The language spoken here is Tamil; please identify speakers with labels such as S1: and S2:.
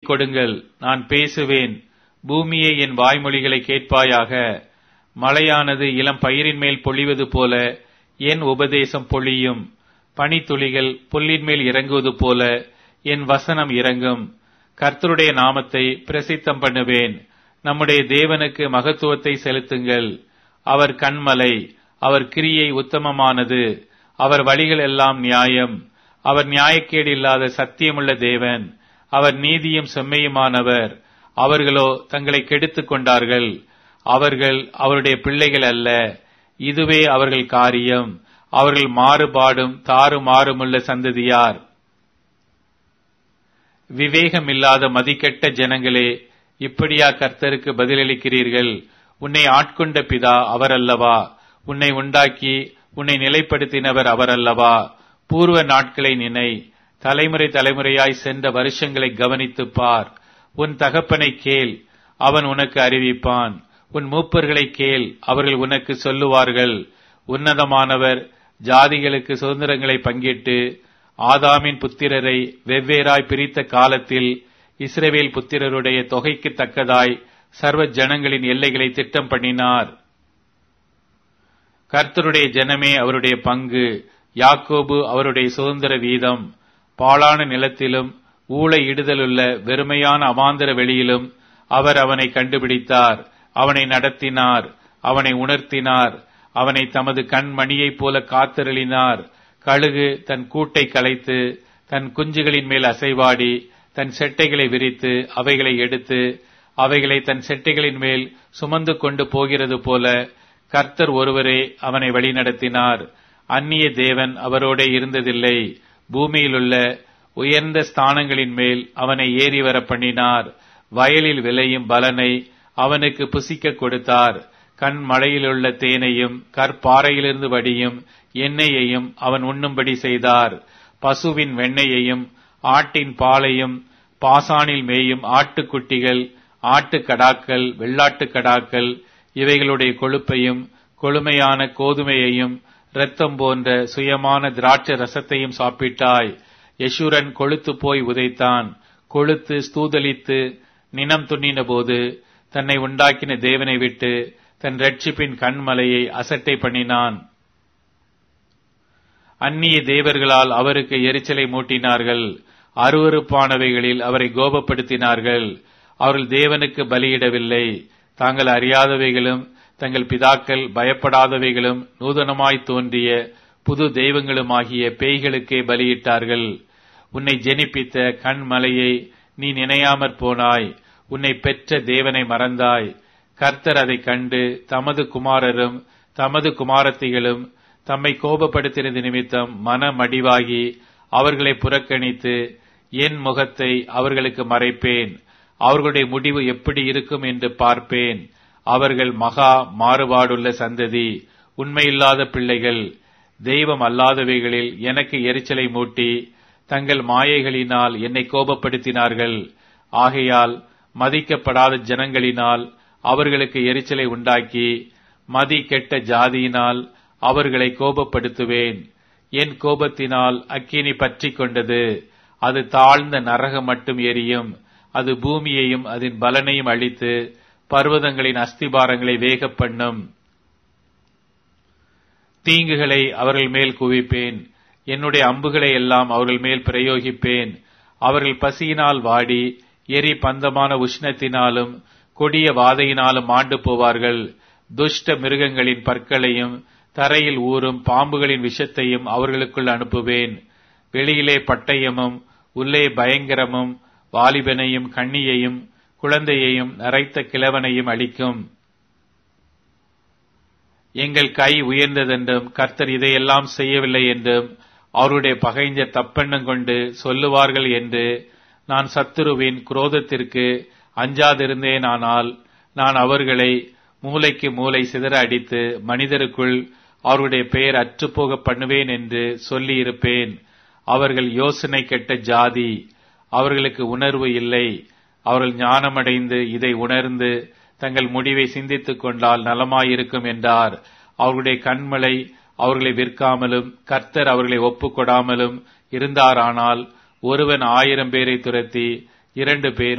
S1: கொடுங்கள், நான் பேசுவேன். பூமியே என் வாய்மொழிகளை கேட்பாயாக. மழையானது இளம் பயிரின் மேல் பொழிவது போல என் உபதேசம் பொழியும். பனித்துளிகள் புல்லின் மேல் இறங்குவது போல என் வசனம் இறங்கும். கர்த்தருடைய நாமத்தை பிரசித்தம் பண்ணுவேன். நம்முடைய தேவனுக்கு மகத்துவத்தை செலுத்துங்கள். அவர் கன்மலை, அவர் கிரியை உத்தமமானது, அவர் வழிகள் எல்லாம் நியாயம். அவர் நியாயக்கேடு இல்லாத சத்தியமுள்ள தேவன், அவர் நீதியும் செம்மையுமானவர். அவர்களோ தங்களை கெடுத்துக் கொண்டார்கள். அவர்கள் அவருடைய பிள்ளைகள் அல்ல, இதுவே அவர்கள் காரியம். அவர்கள் மாறுபாடும் தாறுமாறுமுள்ள சந்ததியார். விவேகமில்லாத மதிக்கெட்ட ஜனங்களே, இப்படியா கர்த்தருக்கு பதிலளிக்கிறீர்கள்? உன்னை ஆட்கொண்ட பிதா அவரல்லவா? உன்னை உண்டாக்கி உன்னை நிலைப்படுத்தினவர் அவரல்லவா? பூர்வ நாட்களை நினை, தலைமுறை தலைமுறையாய் சென்ற வருஷங்களை கவனித்துப் பார். உன் தகப்பனை கேள், அவன் உனக்கு அறிவிப்பான். உன் மூப்பர்களை கேள், அவர்கள் உனக்கு சொல்லுவார்கள். உன்னதமானவர் ஜாதிகளுக்கு சுதந்திரங்களை பங்கிட்டு ஆதாமின் புத்திரரை வெவ்வேறாய் பிரித்த காலத்தில் இஸ்ரவேல் புத்திரருடைய தொகைக்கு தக்கதாய் சர்வ ஜனங்களின் எல்லைகளை திட்டம் பண்ணினார். கர்த்தருடைய ஜனமே அவருடைய பங்கு, யாக்கோபு அவருடைய சுதந்திர வீதம். பாழான நிலத்திலும் ஊளை இடுதலுள்ள வெறுமையான அவாந்தர வெளியிலும் அவர் அவனை கண்டுபிடித்தார். அவனை நடத்தினார், அவனை உணர்த்தினார், அவனை தமது கண்மணியைப் போல காத்தருளினார். கழுகு தன் கூட்டை கலைத்து தன் குஞ்சுகளின் மேல் அசைவாடி தன் செட்டைகளை விரித்து அவைகளை எடுத்து அவைகளை தன் செட்டைகளின் மேல் சுமந்து கொண்டு போகிறது போல கர்த்தர் ஒருவரே அவனை வழிநடத்தினார். அந்நிய தேவன் அவரோட இருந்ததில்லை. பூமியிலுள்ள உயர்ந்த ஸ்தானங்களின் மேல் அவனை ஏறி வர பண்ணினார். வயலில் விளையும் பலனை அவனுக்கு புசிக்க கொடுத்தார். கண் மழையிலுள்ள தேனையும் கற்பாறையிலிருந்து வடியும் எண்ணெயையும் அவன் உண்ணும்படி செய்தார். பசுவின் வெண்ணெயையும் ஆட்டின் பாலையும் பாசானில் மேயும் ஆட்டுக்குட்டிகள், ஆட்டுக்கடாக்கள், வெள்ளாட்டுக்கடாக்கள் இவைகளுடைய கொழுப்பையும் கொழுமையான கோதுமையையும் இரத்தம் போன்ற சுயமான திராட்சை ரசத்தையும் சாப்பிட்டாய். யெஷூரன் கொழுத்து போய் உதைத்தான். கொழுத்து ஸ்தூதலித்து நினம் துண்ணின போது தன்னை உண்டாக்கின தேவனை விட்டு தன் இரட்சிப்பின் கண்மலையை அசட்டை பண்ணினான். அந்நிய தேவர்களால் அவருக்கு எரிச்சலை மூட்டினார்கள். அருவருப்பானவைகளில் அவரை கோபப்படுத்தினார்கள். அவர்கள் தேவனுக்கு பலியிடவில்லை. தாங்கள் அறியாதவைகளும் தங்கள் பிதாக்கள் பயப்படாதவைகளும் நூதனமாய் தோன்றிய புது தெய்வங்களுமாகிய பேய்களுக்கே பலியிட்டார்கள். உன்னை ஜெனிப்பித்த கண்மலையை நீ நினையாமற் போனாய். உன்னை பெற்ற தேவனை மறந்தாய். கர்த்தர் அதை கண்டு தமது குமாரரும் தமது குமாரத்திகளும் தம்மை கோபப்படுத்தினது நிமித்தம் மனமடிவாகி அவர்களை புறக்கணித்து என் முகத்தை அவர்களுக்கு மறைப்பேன். அவர்களுடைய முடிவு எப்படி இருக்கும் என்று பார்ப்பேன். அவர்கள் மகா மாறுபாடுள்ள சந்ததி, உண்மையில்லாத பிள்ளைகள். தெய்வம் அல்லாதவைகளில் எனக்கு எரிச்சலை மூட்டி தங்கள் மாயைகளினால் என்னை கோபப்படுத்தினார்கள். ஆகையால் மதிக்கப்படாத ஜனங்களினால் அவர்களுக்கு எரிச்சலை உண்டாக்கி மதி கெட்ட ஜாதியினால் அவர்களை கோபப்படுத்துவேன். என் கோபத்தினால் அக்கினி பற்றி கொண்டது. அது தாழ்ந்த நரகம் மட்டும் எரியும். அது பூமியையும் அதன் பலனையும் அழித்து பர்வதங்களின் அஸ்திபாரங்களை வேக பண்ணும். தீங்குகளை அவர்கள் மேல் குவிப்பேன். என்னுடைய அம்புகளை எல்லாம் அவர்கள் மேல் பிரயோகிப்பேன். அவர்கள் பசியினால் வாடி எரி பந்தமான உஷ்ணத்தினாலும் கொடிய வாதையினாலும் ஆண்டு போவார்கள். துஷ்ட மிருகங்களின் பற்களையும் தரையில் ஊறும் பாம்புகளின் விஷத்தையும் அவர்களுக்குள் அனுப்புவேன். வெளியிலே பட்டயமும் உள்ளே பயங்கரமும் வாலிபனையும் கண்ணியையும் குழந்தையையும் நரைத்த கிழவனையும் அளிக்கும். எங்கள் கை உயர்ந்ததென்றும் கர்த்தர் இதையெல்லாம் செய்யவில்லை என்றும் அவருடைய பகைஞர் தப்பெண்ணம் கொண்டு சொல்லுவார்கள் என்று நான் சத்துருவின் குரோதத்திற்கு அஞ்சாதிருந்தேனானால் நான் அவர்களை மூலைக்கு மூலை சிதற அடித்து மனிதருக்குள் அவருடைய பெயர் அற்றுப்போக பண்ணுவேன் என்று சொல்லி இருப்பேன். அவர்கள் யோசனை கெட்ட ஜாதி, அவர்களுக்கு உணர்வு இல்லை. அவர்கள் ஞானமடைந்து இதை உணர்ந்து தங்கள் முடிவை சிந்தித்துக் கொண்டால் நலமாயிருக்கும் என்றார். அவர்களுடைய கண்மலை அவர்களை விற்காமலும் கர்த்தர் அவர்களை ஒப்புக்கொடாமலும் இருந்தாரானால் ஒருவன் 1000 பேரை துரத்தி 2 பேர்